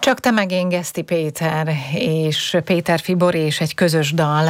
Csak te meg én, Geszti Péter és Péter Fibor és egy közös dal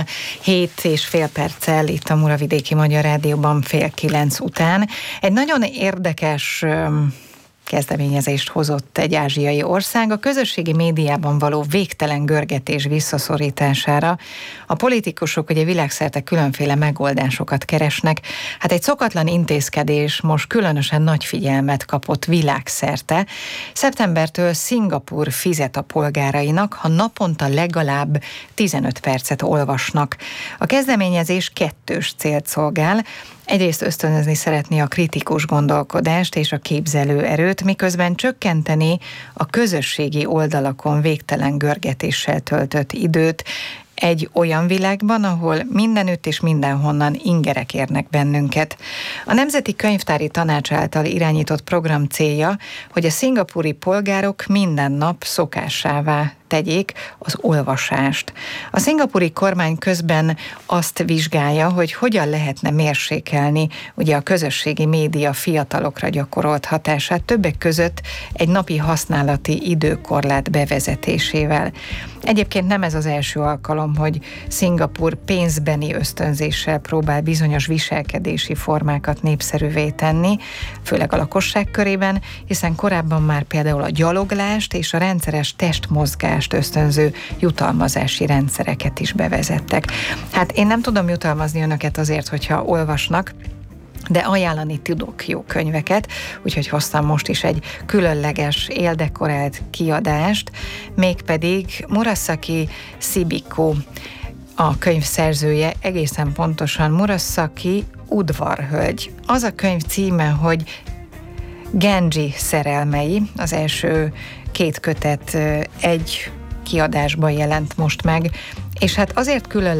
7,5 perccel itt a Muravidéki Magyar Rádióban 8:30 után. Egy nagyon érdekes kezdeményezést hozott egy ázsiai ország a közösségi médiában való végtelen görgetés visszaszorítására. A politikusok ugye világszerte különféle megoldásokat keresnek. Hát egy szokatlan intézkedés most különösen nagy figyelmet kapott világszerte. Szeptembertől Szingapúr fizet a polgárainak, ha naponta legalább 15 percet olvasnak. A kezdeményezés kettős célt szolgál. Egyrészt ösztönözni szeretné a kritikus gondolkodást és a képzelőerőt, miközben csökkenteni a közösségi oldalakon végtelen görgetéssel töltött időt, egy olyan világban, ahol mindenütt és mindenhonnan ingerek érnek bennünket. A Nemzeti Könyvtári Tanács által irányított program célja, hogy a szingapúri polgárok minden nap szokássává tegyék az olvasást. A szingapúri kormány közben azt vizsgálja, hogy hogyan lehetne mérsékelni ugye a közösségi média fiatalokra gyakorolt hatását, többek között egy napi használati időkorlát bevezetésével. Egyébként nem ez az első alkalom, hogy Szingapúr pénzbeni ösztönzéssel próbál bizonyos viselkedési formákat népszerűvé tenni, főleg a lakosság körében, hiszen korábban már például a gyaloglást és a rendszeres testmozgást ösztönző jutalmazási rendszereket is bevezettek. Hát én nem tudom jutalmazni önöket azért, hogyha olvasnak, de ajánlani tudok jó könyveket, úgyhogy hoztam most is egy különleges, éldekorált kiadást, mégpedig Murasaki Shibiko a könyv szerzője, egészen pontosan Murasaki udvarhölgy. Az a könyv címe, hogy Genji szerelmei, az első 2 kötet egy kiadásban jelent most meg, és hát azért különleges,